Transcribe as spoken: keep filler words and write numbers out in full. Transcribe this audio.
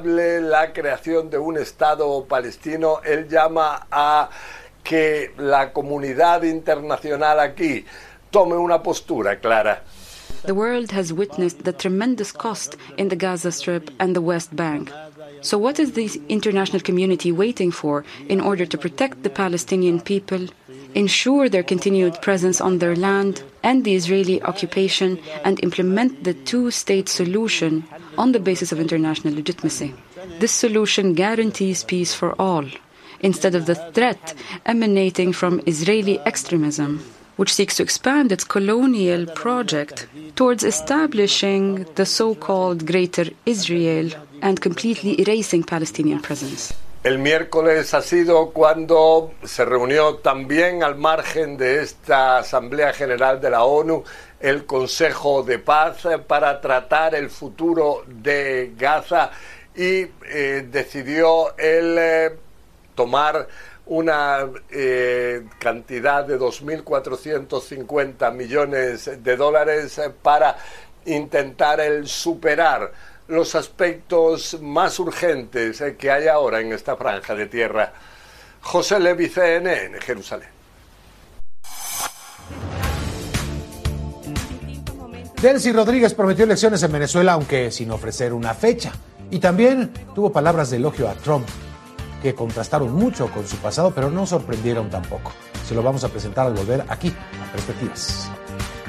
viable la creación de un Estado palestino. Él llama a que la comunidad internacional aquí tome una postura clara. The world has witnessed the tremendous cost in the Gaza Strip and the West Bank. So what is the international community waiting for in order to protect the Palestinian people, ensure their continued presence on their land, end the Israeli occupation, and implement the two-state solution on the basis of international legitimacy? This solution guarantees peace for all, instead of the threat emanating from Israeli extremism, which seeks to expand its colonial project towards establishing the so-called Greater Israel and completely erasing Palestinian presence. El miércoles ha sido cuando se reunió también al margen de esta Asamblea General de la ONU el Consejo de Paz para tratar el futuro de Gaza y eh, decidió el eh, tomar una eh, cantidad de dos mil cuatrocientos cincuenta millones de dólares para intentar el superar los aspectos más urgentes que hay ahora en esta franja de tierra. José Levi, C N N, Jerusalén. Delcy Rodríguez prometió elecciones en Venezuela, aunque sin ofrecer una fecha. Y también tuvo palabras de elogio a Trump, que contrastaron mucho con su pasado, pero no sorprendieron tampoco. Se lo vamos a presentar al volver aquí, a Perspectivas.